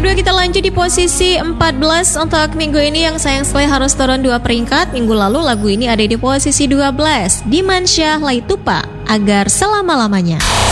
kedua kita lanjut di posisi 14 untuk minggu ini yang sayang sekali harus turun 2 peringkat. Minggu lalu lagu ini ada di posisi 12, Dimansyah Laitupa, Agar Selama-lamanya.